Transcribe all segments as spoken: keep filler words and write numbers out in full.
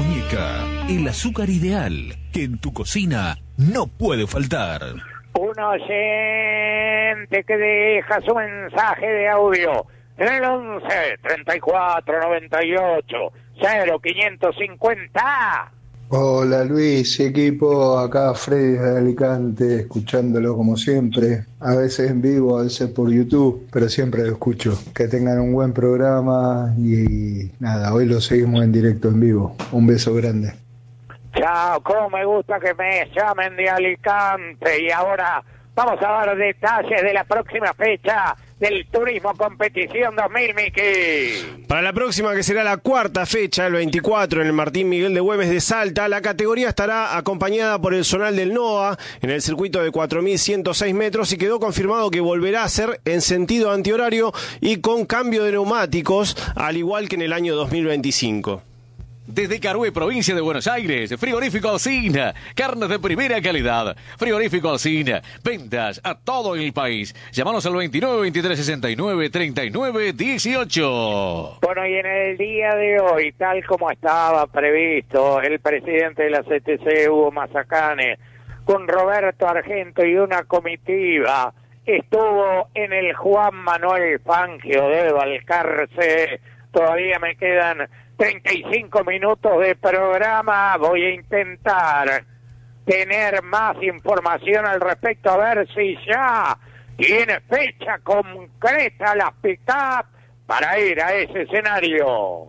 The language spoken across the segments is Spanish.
muñeca, el azúcar ideal que en tu cocina no puede faltar. Un oyente que deja su mensaje de audio en el once, treinta y cuatro, noventa y ocho, cero quinientos cincuenta. Hola Luis, equipo, acá Freddy de Alicante, escuchándolo como siempre, a veces en vivo, a veces por YouTube, pero siempre lo escucho. Que tengan un buen programa y nada, hoy lo seguimos en directo en vivo. Un beso grande. Chao, cómo me gusta que me llamen de Alicante. Y ahora vamos a dar detalles de la próxima fecha del Turismo Competición dos mil, Miki. Para la próxima, que será la cuarta fecha, el veinticuatro, en el Martín Miguel de Güemes de Salta, la categoría estará acompañada por el zonal del NOA en el circuito de cuatro mil ciento seis metros y quedó confirmado que volverá a ser en sentido antihorario y con cambio de neumáticos, al igual que en el año dos mil veinticinco. Desde Carué, provincia de Buenos Aires, Frigorífico Alsina, carnes de primera calidad. Frigorífico Alsina, ventas a todo el país. Llámanos al veintinueve, veintitrés, sesenta y nueve, treinta y nueve, dieciocho. Bueno, y en el día de hoy, tal como estaba previsto, el presidente de la C T C, Hugo Mazacane, con Roberto Argento y una comitiva, estuvo en el Juan Manuel Fangio de Balcarce. Todavía me quedan treinta y cinco minutos de programa. Voy a intentar tener más información al respecto, a ver si ya tiene fecha concreta la pick-up para ir a ese escenario.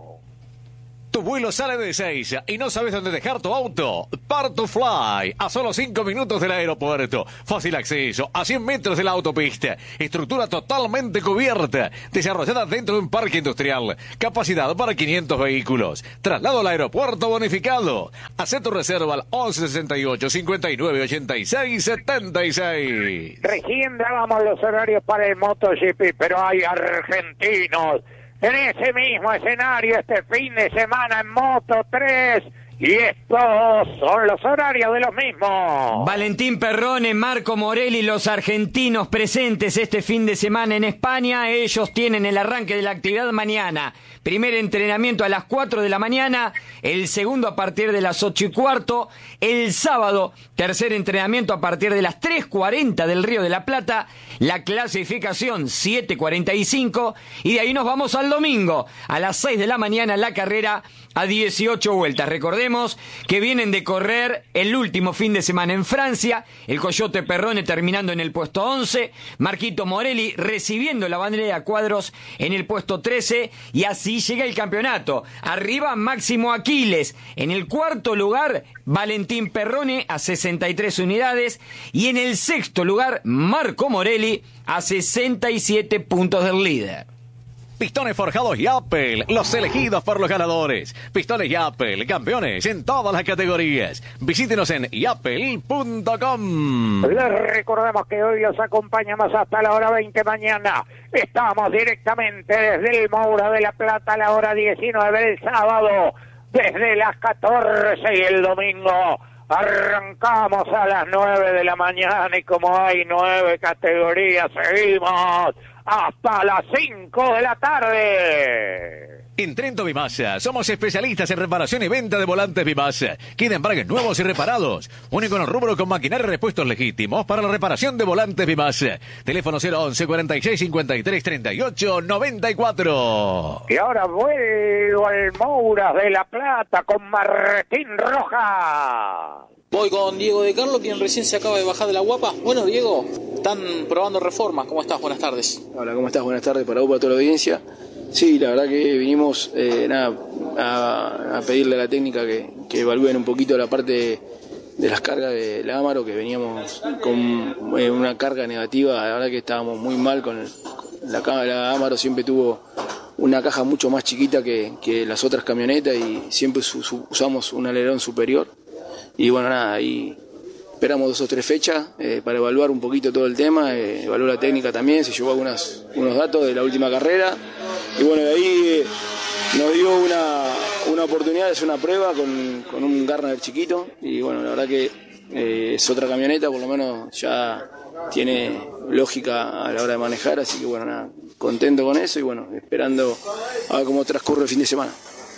Tu vuelo sale de Ezeiza y no sabes dónde dejar tu auto. Part2Fly, a solo cinco minutos del aeropuerto. Fácil acceso, a cien metros de la autopista. Estructura totalmente cubierta, desarrollada dentro de un parque industrial. Capacidad para quinientos vehículos. Traslado al aeropuerto bonificado. Haz tu reserva al once sesenta y ocho, cincuenta y nueve, ochenta y seis, setenta y seis. Recién dábamos los horarios para el MotoGP, pero hay argentinos en ese mismo escenario este fin de semana en Moto tres, y estos son los horarios de los mismos. Valentín Perrone, Marco Morelli, los argentinos presentes este fin de semana en España. Ellos tienen el arranque de la actividad mañana. Primer entrenamiento a las cuatro de la mañana, el segundo a partir de las ocho y cuarto, el sábado, tercer entrenamiento a partir de las tres cuarenta del Río de la Plata, la clasificación siete cuarenta y cinco, y de ahí nos vamos al domingo, a las seis de la mañana, la carrera a dieciocho vueltas. Recordemos que vienen de correr el último fin de semana en Francia, el Coyote Perrone terminando en el puesto once, Marquito Morelli recibiendo la bandera a cuadros en el puesto trece, y así llega el campeonato. Arriba Máximo Aquiles, en el cuarto lugar Valentín Perrone a sesenta y tres unidades, y en el sexto lugar Marco Morelli a sesenta y siete puntos del líder. Pistones forjados Yapel, los elegidos por los ganadores. Pistones Yapel, campeones en todas las categorías. Visítenos en yapel punto com. Les recordamos que hoy los acompañamos hasta la hora veinte mañana. Estamos directamente desde el Moura de la Plata a la hora diecinueve el sábado, desde las catorce, y el domingo arrancamos a las nueve de la mañana, y como hay nueve categorías, seguimos hasta las cinco de la tarde. En Trento Bimasa somos especialistas en reparación y venta de volantes Bimasa. Queda embragues nuevos y reparados. Único en el rubro con maquinaria y repuestos legítimos para la reparación de volantes Bimasa. Teléfono cero once, cuarenta y seis, cincuenta y tres, treinta y ocho, noventa y cuatro. Y ahora vuelvo al Moura de la Plata con Martín Rojas. Voy con Diego de Carlo, quien recién se acaba de bajar de la Guapa. Bueno, Diego, están probando reformas. ¿Cómo estás? Buenas tardes. Hola, ¿cómo estás? Buenas tardes para vos, para toda la audiencia. Sí, la verdad que vinimos eh, nada, a, a pedirle a la técnica que, que evalúen un poquito la parte de, de las cargas de la Amaro, que veníamos con eh, una carga negativa. La verdad que estábamos muy mal con el, la, la Amaro. Siempre tuvo una caja mucho más chiquita que, que las otras camionetas, y siempre su, su, usamos un alerón superior. Y bueno, nada, ahí esperamos dos o tres fechas eh, para evaluar un poquito todo el tema, eh, evaluó la técnica también, se llevó algunas, unos datos de la última carrera, y bueno, de ahí eh, nos dio una, una oportunidad de hacer una prueba con, con un Garner chiquito, y bueno, la verdad que eh, es otra camioneta, por lo menos ya tiene lógica a la hora de manejar, así que bueno, nada, contento con eso, y bueno, esperando a ver cómo transcurre el fin de semana.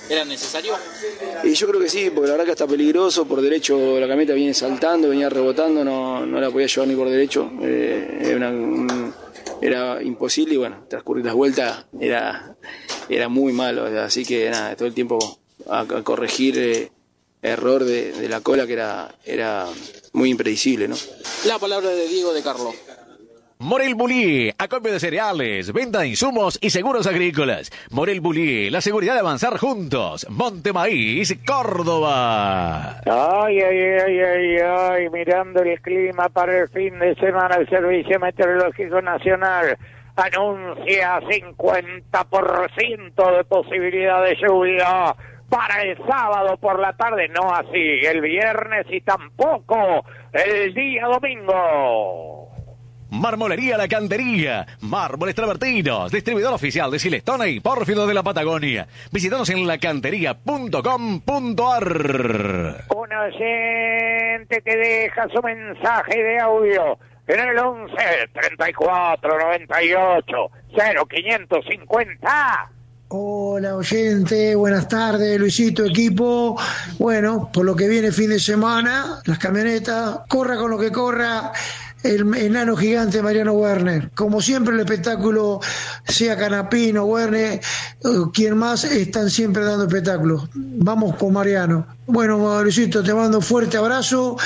¿Era necesario? Y yo creo que sí, porque la verdad que está peligroso. Por derecho la camioneta viene saltando, venía rebotando, no, no la podía llevar ni por derecho. Eh, era, una, un, era imposible y bueno, transcurrir las vueltas era, era muy malo. Así que nada, todo el tiempo a, a corregir eh, error de, de la cola que era, era muy impredecible, ¿no? La palabra de Diego de Carlo. Morel Bullier, acopio de cereales, venta de insumos y seguros agrícolas. Morel Bullier, la seguridad de avanzar juntos. Montemaíz, Córdoba. Ay, ay, ay, ay, ay, mirando el clima para el fin de semana, el Servicio Meteorológico Nacional anuncia cincuenta por ciento de posibilidad de lluvia para el sábado por la tarde, no así el viernes y tampoco el día domingo. Marmolería La Cantería, mármoles travertinos, distribuidor oficial de Silestone y Pórfido de la Patagonia. Visítanos en la cantería punto com punto a r. Un oyente que deja su mensaje de audio en el once treinta y cuatro noventa y ocho cero quinientos cincuenta. Hola oyente, buenas tardes Luisito, equipo. Bueno, por lo que viene fin de semana, las camionetas, corra con lo que corra el enano gigante Mariano Werner. Como siempre el espectáculo, sea Canapino, Werner, quien más, están siempre dando espectáculos. Vamos con Mariano. Bueno, Luisito, te mando un fuerte abrazo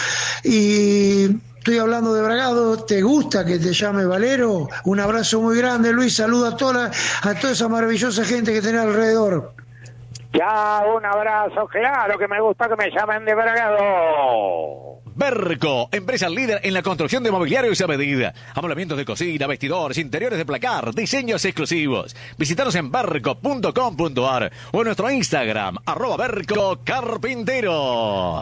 y estoy hablando de Bragado. ¿Te gusta que te llame Valero? Un abrazo muy grande, Luis. Saluda a toda, a toda esa maravillosa gente que tenés alrededor. Ya, un abrazo. Claro que me gusta que me llamen de Bragado. Berco, empresa líder en la construcción de mobiliarios a medida. Amoblamientos de cocina, vestidores, interiores de placar, diseños exclusivos. Visítanos en berco punto com punto a r o en nuestro Instagram, arroba Berco Carpintero.